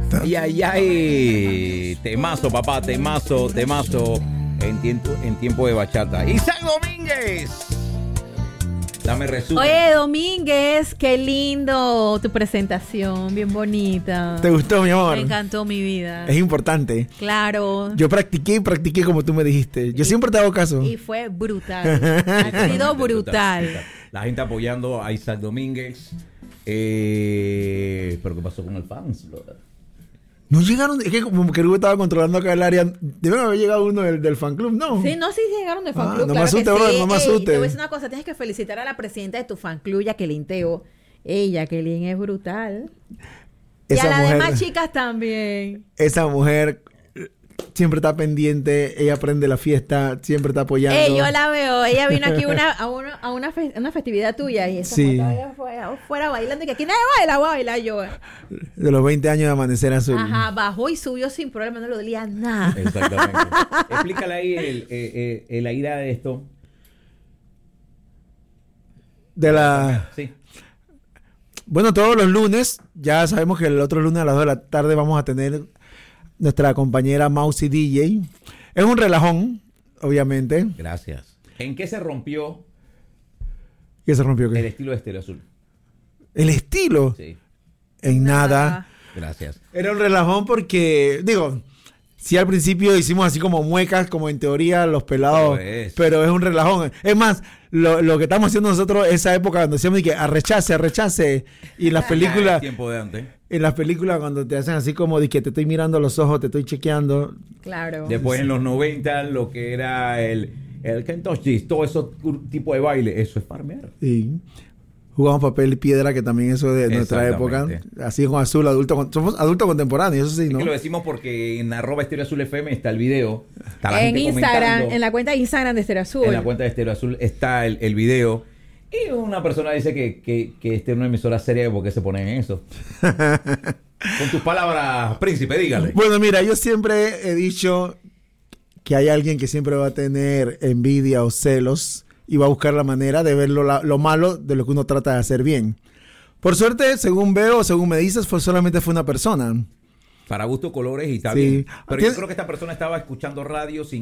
Ay, ay, ay. Temazo, papá, temazo. En tiempo de bachata. Isaac Domínguez. Dame resumen. Oye, Domínguez, qué lindo tu presentación, bien bonita. ¿Te gustó, mi amor? Me encantó mi vida. Es importante. Claro. Yo practiqué como tú me dijiste. Yo siempre te hago caso. Y fue brutal. Ha sido brutal. La gente apoyando a Isaac Domínguez. Pero ¿qué pasó con el fans, brother? No llegaron, es que como que Rubén estaba controlando acá el área. Deben haber llegado uno del fan club, ¿no? Sí, no, sí llegaron del fan club. No claro me asuste, que brother, sí. no me Ey, asuste. te voy a decir una cosa, tienes que felicitar a la presidenta de tu fan club, Jacqueline Teo. Jacqueline es brutal. Y a las demás chicas también. Esa mujer siempre está pendiente, ella aprende la fiesta, siempre está apoyando. Yo la veo, ella vino aquí a una festividad tuya y esa Sí. fuera bailando y que aquí nadie baila, voy a bailar yo. De los 20 años de Amanecer Azul. Ajá, bajó y subió sin problema, no le dolía nada. Exactamente. Explícale ahí la idea de esto. De la... Sí. Bueno, todos los lunes, ya sabemos que el otro lunes a las 2 de la tarde vamos a tener nuestra compañera Mousy DJ. Es un relajón, obviamente. Gracias. ¿En qué se rompió ¿Qué se rompió? el ¿Qué? estilo de Estéreo Azul? ¿El estilo? Sí. En nada. Gracias. Era un relajón porque, digo, sí al principio hicimos así como muecas, como en teoría los pelados, pero es un relajón. Es más, lo que estamos haciendo nosotros esa época cuando decíamos que arrechace, y en las películas... Tiempo de antes. En las películas cuando te hacen así como de que te estoy mirando a los ojos, te estoy chequeando. Claro. Después en los 90 lo que era el Kentucky, todo ese tipo de baile, eso es farmear. Sí. Jugamos papel y piedra, que también eso es de nuestra época. Así con Azul, somos adultos contemporáneos, eso sí, Es ¿no? que lo decimos porque en @Estéreo Azul FM está el video. Está la En gente Instagram, comentando. en la cuenta de Instagram de Estéreo Azul. En la cuenta de Estéreo Azul está el video. Y una persona dice que esta es una emisora seria, porque se ponen en eso. Con tus palabras, príncipe, dígale. Bueno, mira, yo siempre he dicho que hay alguien que siempre va a tener envidia o celos y va a buscar la manera de ver lo malo de lo que uno trata de hacer bien. Por suerte, según veo, según me dices, solamente fue una persona. Para gusto, colores y está Sí. bien. Pero yo creo que esta persona estaba escuchando radio sin